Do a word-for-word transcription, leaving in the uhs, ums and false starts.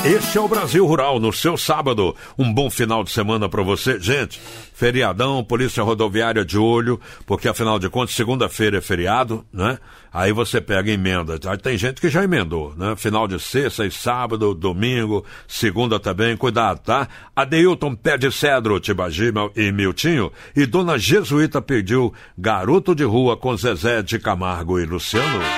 Este é o Brasil Rural no seu sábado. Um bom final de semana para você. Gente, feriadão, Polícia Rodoviária de olho, porque afinal de contas, segunda-feira é feriado, né? Aí você pega e emenda. Aí tem gente que já emendou, né? Final de sexta e sábado, domingo, segunda também. Cuidado, tá? Adeilton Pé de Cedro, Tibagi e Miltinho. E Dona Jesuíta pediu Garoto de Rua com Zezé de Camargo e Luciano.